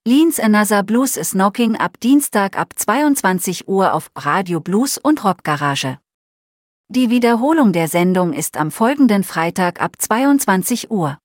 Leans Another Blues is Knocking ab Dienstag ab 22 Uhr auf Radio Blues und Rockgarage. Die Wiederholung der Sendung ist am folgenden Freitag ab 22 Uhr.